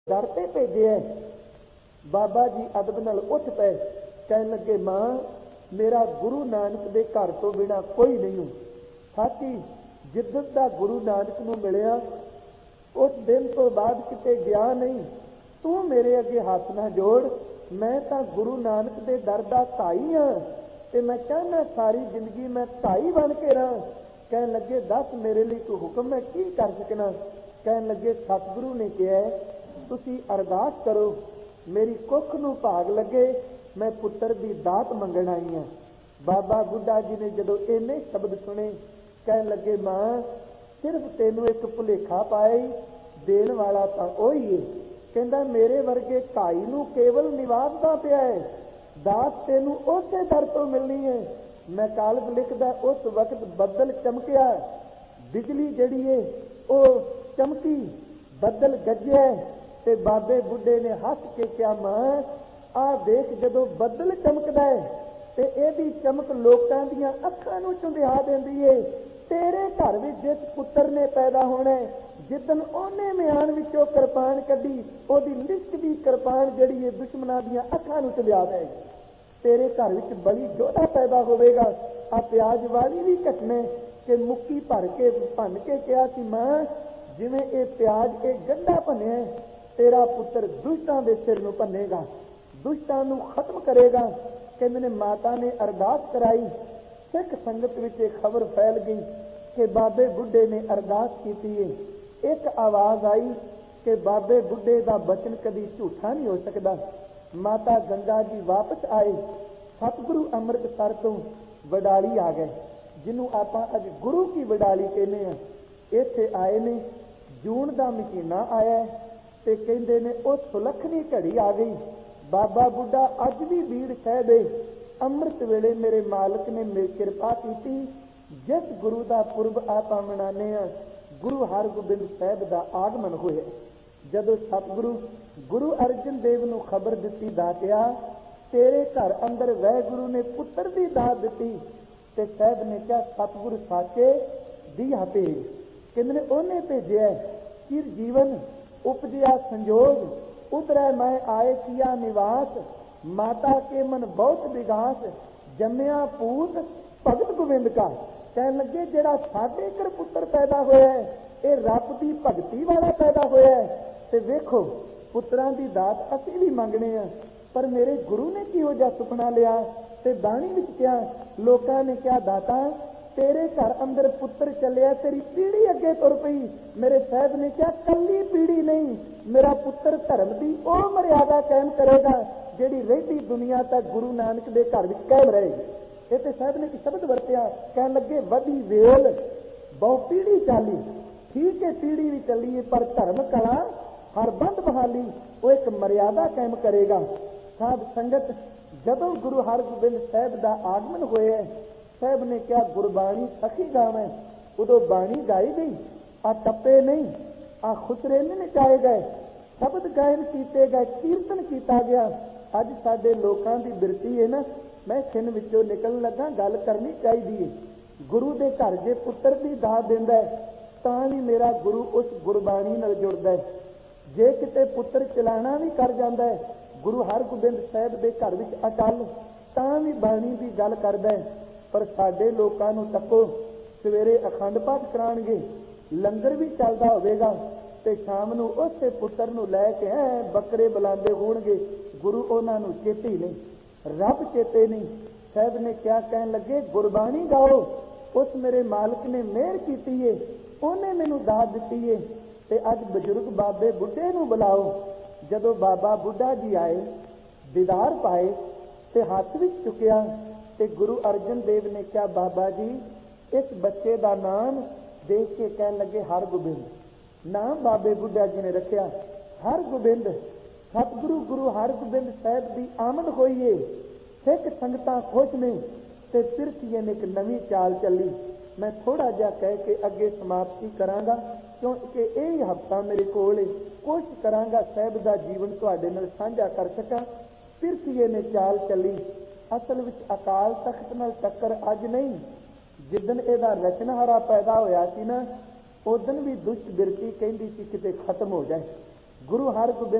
दर पे भेजे। बाबा जी अदब नाल उठ पे, कहन लगे मां मेरा गुरु नानक दे घर तो बिना कोई नहीं हूं। साथी जिद्दन दा गुरु नानक नूं मिलिया उस दिन तो बाद किते गया नहीं। तू मेरे अगे हाथ ना जोड़, मैं तो गुरु नानक दे दर दा धाई हाँ ते मैं चाहना सारी जिंदगी मैं धाई बन के रहा। कहन लगे दस मेरे लिए कोई हुक्म मैं की कर सकना। कहन लगे सतगुरु ने कहा तुसी अरदास करो मेरी कुख नूं भाग लगे, मैं पुत्र दी दात मंगण आई हाँ। बाबा बुढ़ा जी ने जदों इन्ने शब्द सुने कहन लगे मां सिर्फ तेनू एक भुलेखा पाया ही, देण वाला तां ओही है। कहंदा मेरे वर्गे धाई नूं केवल निवाजदा पिया है, दात तेनू उसे दर तो मिलनी है। मैं कालज लिखदा उस वक्त बदल चमकिया, बिजली जड़ी है वो चमकी, बदल गरजिया ते बाबे बुढ़े ने हस के कहा मां आ देख जदों बदल चमकदा है ते इहदी चमक लोकां दीयां अखां नूं चुंधिया देंदी है। तेरे घर विच जिस पुत्र ने पैदा होना है, जिदन ओने म्यान विचों किरपान कड्डी ओदी लिशकदी किरपान जड़ी है दुश्मनां दीयां अखां नूं चुंधिया देगी। तेरे घर विच बड़ी जोधा पैदा होवेगा। आ प्याज वाली भी घटना कि मुक्की भर के भन के कहा कि मां जिवें ये प्याज ये गंढा भनिया तेरा पुत्र दुष्टां दे सिर नूं भन्नेगा, दुष्टां नूं खत्म करेगा। कहंदे ने माता ने अरदास कराई, सिख संगत विच खबर फैल गई कि बाबे बुढ़े ने अरदास की है। एक आवाज आई कि बाबे बुढ़े का बचन कभी झूठा नहीं हो सकता। माता गंगा जी वापस आए, सतगुरु अमृतसर तो वडाली आ गए, जिन्हों आप अज गुरु की वडाली कहने हैं। इत्थे आए ने, जून का महीना आया ते कहंदे ने वो सुलखनी घड़ी आ गई। बाबा बुढ़ा अज भी बीड़ साहब अमृत वेले मेरे मालिक ने मेरी कृपा की। जिस गुरु का पुरब आप मनाने हैं गुरु हरगोबिंद साहब का आगमन होया। जदों सतगुरु गुरु अर्जन देव नूं खबर दिती दातिया तेरे घर अंदर वाहिगुरु ने पुत्र की दात दिती ते साहब ने कहा सतगुरु साचे दिया भेज। कहंदे ओने भेजिया चिर जीवन उपजिया संजोग उतरै मैं आए किया निवास, माता के मन बहुत विगास जमया पूत भगत गोविंद का। कहन लगे जिहड़ा साडे घर पुत्र पैदा होया है ये रब की भगती वाला पैदा होया है। ते वेखो पुत्रां दी दात असीं भी मंगने हैं, पर मेरे गुरु ने किहो जिहा सुपना लिया ते बाणी विच क्या लोकां ने क्या दाता तेरे घर अंदर पुत्र चलिया तेरी पीढ़ी अगे तुर पई। मेरे साहब ने क्या कली पीढ़ी नहीं, मेरा पुत्र धर्म की वह मर्यादा कायम करेगा जिहड़ी रहिंदी दुनिया तक गुरु नानक के घर विच कायम रहेगी। ये तो साहब ने शब्द वरतिया, कहन लगे वधी वेल बहु पीढ़ी चाली। ठीक है पीढ़ी भी चली है पर धर्म कला हर बंद बहाली वो एक मर्यादा कायम करेगा। साध संगत जदों गुरु हरगोबिंद साहब का आगमन होया साहब ने क्या गुरबाणी सखी गावे, उदों बाणी गाई गई, आ टप्पे नहीं आ खुसरे नहीं नचाए गए, शब्द गायन किए गए, कीर्तन किया गया। अज साडे लोकां दी बिरती है ना, मैं खिन विचों निकलण लगा गल करनी चाहिए। गुरु दे घर जे पुत्र की दात दिंदा है तां भी मेरा गुरु उस गुरबाणी नाल जुड़दा है। जे किते पुत्र चलाना भी कर जांदा है गुरु हरगोबिंद साहब के घर विच अटल तां भी बाणी की गल करदा है। पर साडे लोकां नूं तक्को सवेरे अखंड पाठ कराणगे, लंगर भी चलदा होवेगा ते शाम नूं उसे पुत्र नूं लै के बकरे बुलांदे होणगे, गुरु उन्हां नूं चेते नहीं, रब चेते नहीं। साहब ने क्या कहन लगे गुरबाणी गाओ, उस मेरे मालिक ने मेहर कीती है, उन्हें मैनूं दात दित्ती है। ते अज बजुर्ग बाबे बुढ़े नूं बुलाओ। जदों बाबा बुढ़ा जी आए दीदार पाए ते हाथ विच चुकिया ते गुरु अर्जन देव ने क्या बाबा जी इस बच्चे का नाम देख के कहन लगे हरगोबिंद। नाम बाबे बुढ़ा जी ने रखा हरगोबिंद। सतगुरु गुरु हरगोबिंद साहब की आमद हुई है, सिख संगतां खुश ने ते पिरथीए ने एक नवी चाल चली। मैं थोड़ा जिहा कह के अगे समाप्ति करांगा क्योंकि यही हफ्ता मेरे कोल है, कोशिश करांगा साहब का जीवन तुहाडे नाल साझा कर सकां। पिरथीए ने चाल चली, असल विच अकाल तख्त नाल टक्कर अज नहीं, जिदन इहदा रचनहारा पैदा होया सी ना उदन भी दुष्ट बिरती कहंदी सी किते खत्म हो जाए। गुरु हरगोबिंद